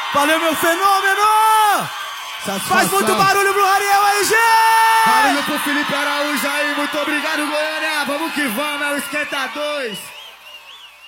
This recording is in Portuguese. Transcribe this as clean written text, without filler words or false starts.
Valeu, meu fenômeno! Satisfação. Faz muito barulho pro Ariel aí, gente! Barulho pro Felipe Araújo aí, muito obrigado, Goiânia. Vamos que vamos, é o Esquenta 2.